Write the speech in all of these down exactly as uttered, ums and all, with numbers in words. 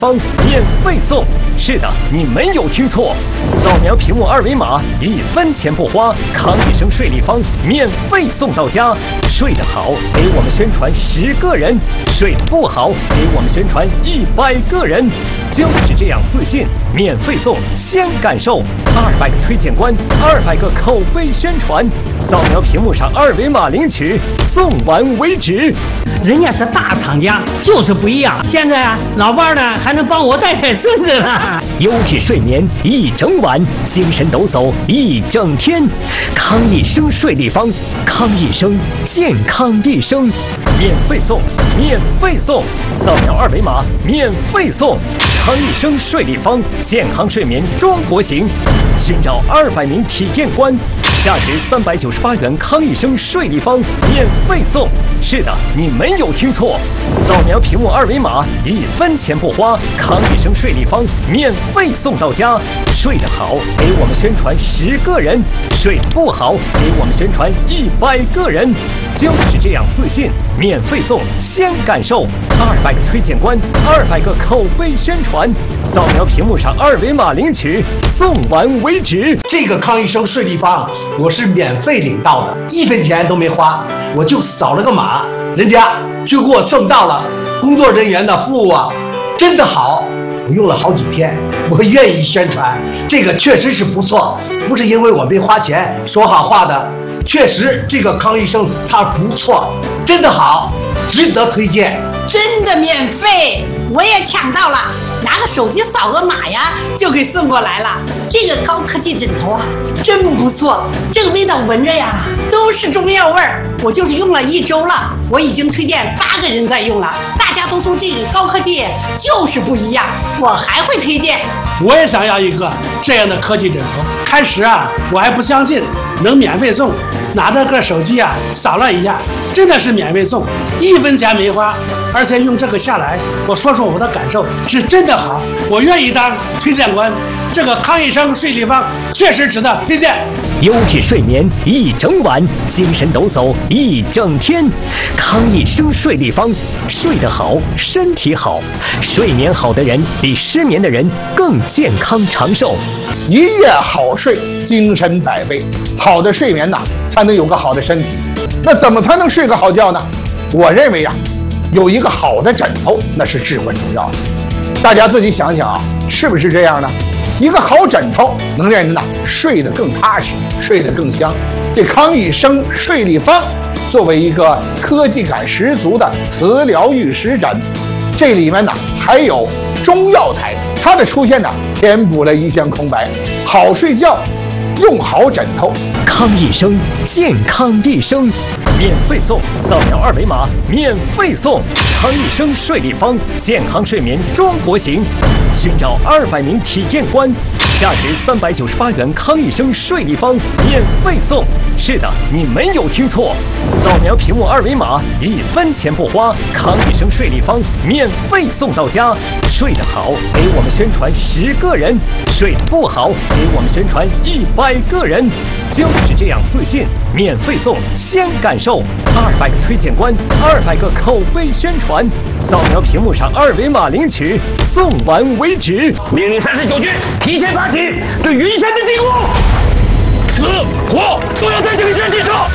方免费送，是的，你没有听错，扫描屏幕二维码，一分钱不花，康益生睡立方免费送到家。睡得好，给我们宣传十个人；睡得不好，给我们宣传一百个人。就是这样自信，免费送，先感受。二百个推荐官，二百个口碑宣传，扫描屏幕上二维码领取，送完为止。 人家是大厂家，就是不一样。现在啊，老伴呢还能帮我带带孙子呢。 优质睡眠一整晚，精神抖擞一整天。康益生睡立方，康益生健康一生，免费送，免费送，扫描二维码，免费送。康益生睡立方，健康睡眠中国行，寻找二百名体验官，价值三百九十八元。康益生睡立方免费送，是的，你没有听错，扫描屏幕二维码，一分钱不花，康益生睡立方免费送到家。睡得好，给我们宣传十个人；睡得不好，给我们宣传一百个人。就是这样自信，免费送，先感受。二百个推荐官，二百个口碑宣传，扫描屏幕上二维码领取，送完为止。 这个康益生睡立方我是免费领到的，一分钱都没花，我就扫了个码，人家就给我送到了。工作人员的服务啊，真的好，我用了好几天，我愿意宣传，这个确实是不错，不是因为我没花钱说好话的，确实这个康益生它不错，真的好，值得推荐。 真的免费，我也抢到了，拿个手机扫个码呀，就给送过来了。这个高科技枕头啊，真不错，这个味道闻着呀，都是中药味儿。我就是用了一周了，我已经推荐八个人在用了，大家都说这个高科技就是不一样，我还会推荐。 我也想要一个这样的科技枕头。开始啊，我还不相信能免费送，拿着个手机啊扫了一下，真的是免费送，一分钱没花，而且用这个下来，我说说我的感受，是真的好，我愿意当推荐官。这个康益生睡立方确实值得推荐。 优质睡眠一整晚，精神抖擞一整天。康益生睡立方，睡得好，身体好，睡眠好的人比失眠的人更健康长寿。 一夜好睡，精神百倍。好的睡眠呐，才能有个好的身体。那怎么才能睡个好觉呢？我认为呀、啊，有一个好的枕头那是至关重要的。大家自己想想啊，是不是这样呢？一个好枕头能让人呐睡得更踏实，睡得更香。这康益生睡立方作为一个科技感十足的磁疗玉石枕，这里面呢还有中药材，它的出现呢填补了一项空白。好睡觉，用好枕头。 康益生健康一生，免费送，扫描二维码，免费送。康益生睡立方，健康睡眠中国行，寻找二百名体验官，价值三百九十八元。康益生睡立方免费送，是的，你没有听错，扫描屏幕二维码，一分钱不花，康益生睡立方免费送到家。睡得好，给我们宣传十个人；睡得不好，给我们宣传一百个人。就是这样自信，免费送，先感受。二百个推荐官，二百个口碑宣传，扫描屏幕上二维码领取，送完为止。 命令三十九军提前发起对云山的进攻，死活都要在这个阵地上。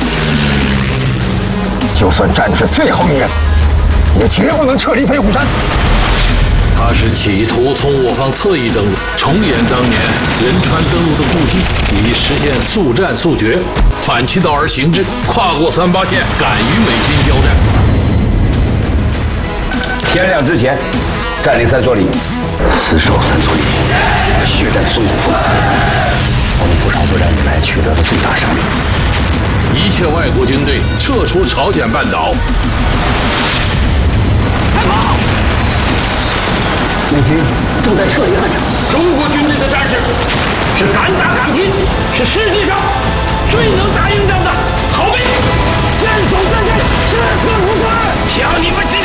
就算战至最后一人，也绝不能撤离飞虎山。 他是企图从我方侧翼登陆，重演当年仁川登陆的故迹，以实现速战速决、反其道而行之，跨过三八线，敢与美军交战。 天亮之前占领三所里，死守三所里，血战松骨峰。我们扶上作战以来取得的最大胜利。 一切外国军队撤出朝鲜半岛。 开炮！美军正在撤离汉城。 中国军队的战士是敢打敢拼，是世界上最能打硬仗的好兵。坚守在线，誓死无悔，向你们致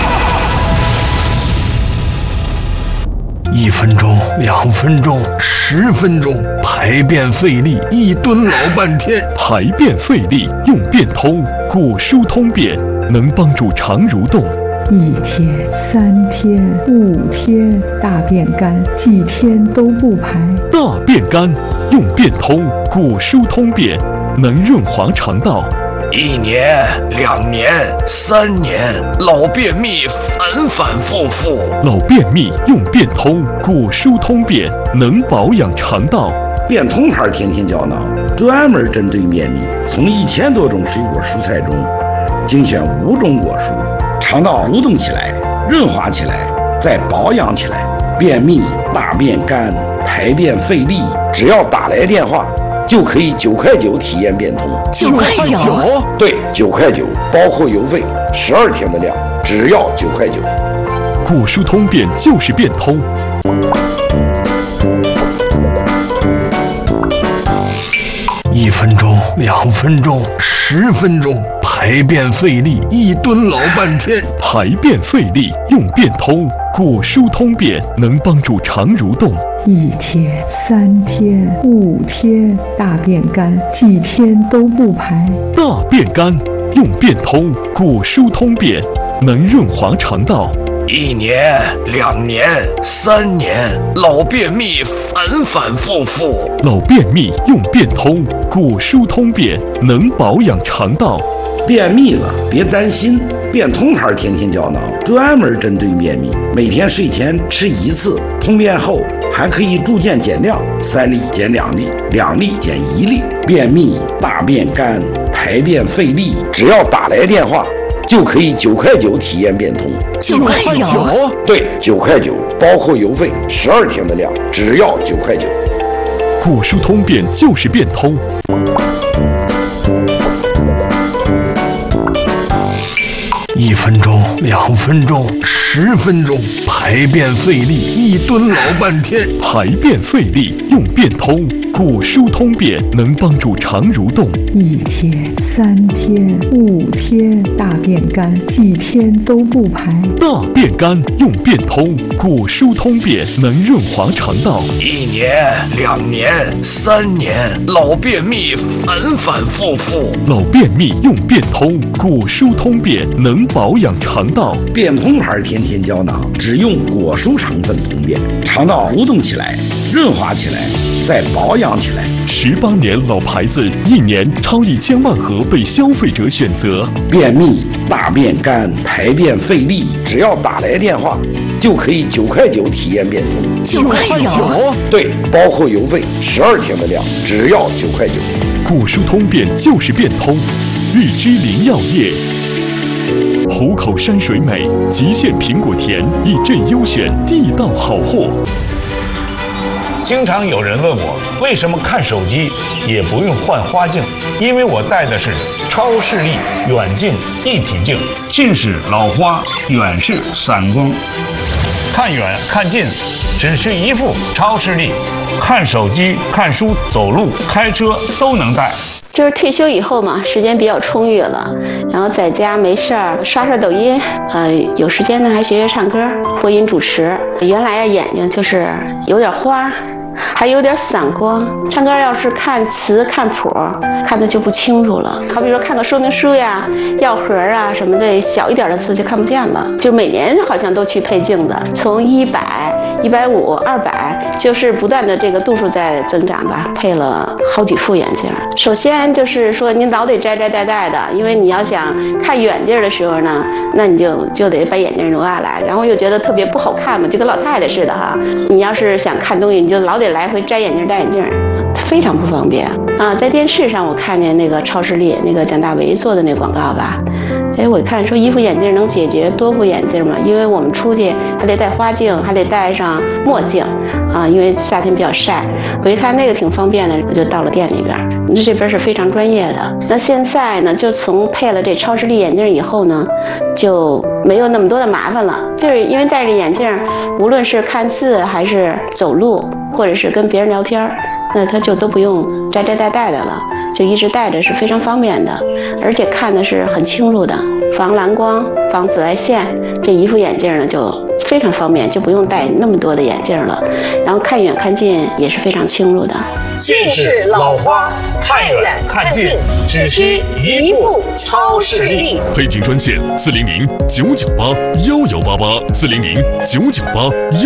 敬！一分钟，两分钟，十分钟，排便费力，一蹲老半天。 排便费力，用便通，果蔬通便，能帮助肠蠕动， 一天、三天、五天，大便干，几天都不排。 大便干，用便通果蔬通便，能润滑肠道。 一年、两年、三年，老便秘反反复复。 老便秘用便通果蔬通便，能保养肠道。 便通牌天天胶囊专门针对便秘，从一千多种水果蔬菜中精选五种果蔬，肠道蠕动起来，润滑起来，再保养起来。便秘、大便干、排便费力，只要打来电话，就可以九块九体验便通。 九块九？ 对，九块九，包括邮费，十二天的量，只要九块九。 果蔬通便就是便通。 一分钟、两分钟、十分钟，排便费力，一蹲老半天。 排便费力用便通果蔬通便，能帮助肠蠕动。 一天、三天、五天，大便干，几天都不排。 大便干用便通果蔬通便，能润滑肠道。 一年、两年、三年，老便秘反反复复。 老便秘用便通果蔬通便，能保养肠道。 便秘了别担心，便通牌天天胶囊专门针对便秘，每天睡前吃一次，通便后还可以逐渐减量，三粒减两粒，两粒减一粒。便秘、大便干、排便费力，只要打来电话，就可以九块九体验便通。 九块九？ 对，九块九，包括邮费，十二天的量，只要九块九。 果蔬通便就是便通。 一分钟、两分钟、十分钟，排便费力，一蹲老半天。 排便费力用便通果蔬通便，能帮助肠蠕动。 一天、三天、五天，大便干，几天都不排。 大便干用便通果蔬通便，能润滑肠道。 一年、两年、三年，老便秘反反复复。 老便秘用便通果蔬通便，能保养肠道。 便通牌天天胶囊只用果蔬成分通便，肠道蠕动起来，润滑起来，再保养起来。 十八年老牌子，一年超一千万盒被消费者选择。 便秘、大便干、排便费力，只要打来电话，就可以九块九体验便通。 九块九？ 对，包括邮费，十二天的量，只要九块九。 果蔬通便就是便通。日之林药业。虎口山水美，极限苹果甜，一镇优选，地道好货。 经常有人问我，为什么看手机也不用换花镜？因为我戴的是超视力远近一体镜，近视、老花，远视、散光。看远看近，只需一副超视力，看手机、看书、走路、开车都能戴。 就是退休以后嘛，时间比较充裕了，然后在家没事儿刷刷抖音，呃，有时间呢还学学唱歌、播音主持。原来呀眼睛就是有点花，还有点散光，唱歌要是看词看谱，看的就不清楚了。好比说看个说明书呀、药盒啊什么的，小一点的字就看不见了。就每年好像都去配镜子，从一百、一百五、二百，就是不断的这个度数在增长吧，配了好几副眼镜。首先就是说您老得摘摘戴戴的，因为你要想看远地儿的时候呢，那你就就得把眼镜挪下来，然后又觉得特别不好看嘛，就跟老太太似的哈。你要是想看东西，你就老得来回摘眼镜戴眼镜，非常不方便啊。在电视上我看见那个超视力那个蒋大为做的那广告吧，哎，我看说一副眼镜能解决多副眼镜嘛，因为我们出去还得戴花镜，还得戴上墨镜啊，因为夏天比较晒。我一看那个挺方便的，我就到了店里边。那这边是非常专业的。那现在呢，就从配了这超视力眼镜以后呢，就没有那么多的麻烦了。就是因为戴着眼镜，无论是看字还是走路，或者是跟别人聊天，那他就都不用摘摘戴戴的了，就一直戴着是非常方便的，而且看的是很清楚的，防蓝光、防紫外线。这一副眼镜呢就非常方便，就不用戴那么多的眼镜了，然后看远看近也是非常清楚的。 近视老花，看远看近只需一副超视力。 配镜专线：四零零九九八幺幺八八，四零零九九八幺。